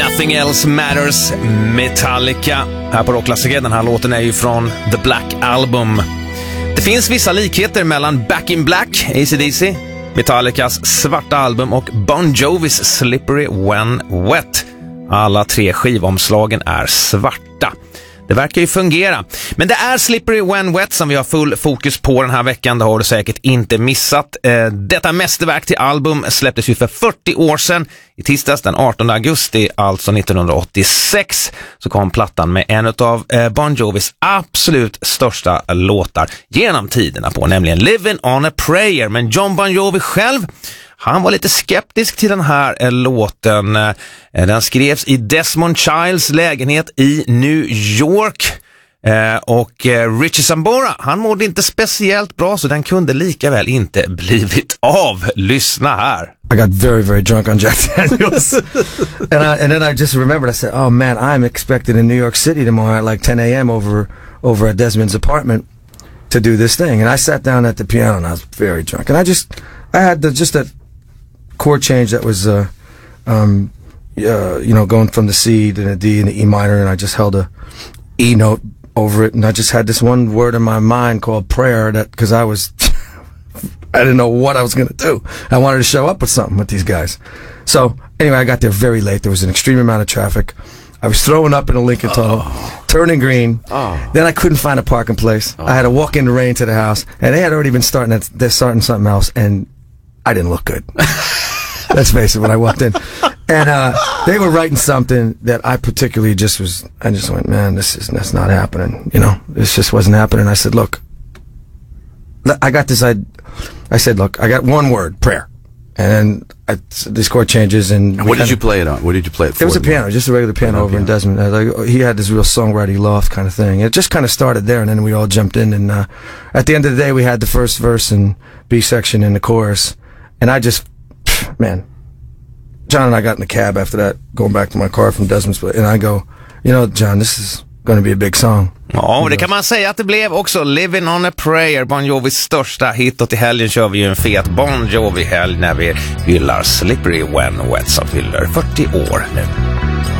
Nothing Else Matters, Metallica. Här på Rockklassiker, den här låten är ju från The Black Album. Det finns vissa likheter mellan Back in Black, AC/DC, Metallicas svarta album och Bon Jovis Slippery When Wet. Alla tre skivomslagen är svarta. Det verkar ju fungera. Men det är Slippery When Wet som vi har full fokus på den här veckan. Det har du säkert inte missat. Detta mästerverk till album släpptes ju för 40 år sedan. I tisdags den 18 augusti, alltså 1986, så kom plattan med en av Bon Jovis absolut största låtar genom tiderna på, nämligen Living on a Prayer. Men John Bon Jovi själv, han var lite skeptisk till den här låten. Den skrevs i Desmond Childs lägenhet i New York. Och Richie Sambora, han mådde inte speciellt bra, så den kunde lika väl inte blivit av. Lyssna här. I got very, very drunk on Jack Daniels. and then I just remembered, I said, oh man, I'm expected in New York City tomorrow at like 10 a.m. over at Desmond's apartment to do this thing. And I sat down at the piano and I was very drunk. And I had just that chord change that was, going from the C to the D and the E minor, and I just held a E note over it, and I just had this one word in my mind called prayer, that because I didn't know what I was going to do. I wanted to show up with something with these guys. So anyway, I got there very late. There was an extreme amount of traffic. I was throwing up in a Lincoln Tunnel, turning green. Then I couldn't find a parking place. I had to walk in the rain to the house, and they had already been starting something else, and I didn't look good. Let's face it, when I walked in. And they were writing something that I particularly I just went, man, that's not happening. This just wasn't happening. I said, look, I got this. I said, look, I got one word, prayer. And then these chord changes. And what did you play it on? What did you play it for? It was a piano, just a regular piano over in Desmond. He had this real songwriting loft kind of thing. It just kind of started there, and then we all jumped in. And at the end of the day, we had the first verse and B section and the chorus. And I just, man, John and I got in the cab after that, going back to my car from Desmond's place, and I go, John, this is going to be a big song. Ja, det kan man säga att det blev också. Living on a Prayer, Bon Jovis största hit, och till helgen kör vi ju en fet Bon Jovi-helg när vi hyllar Slippery When Wet som fyller 40 år nu.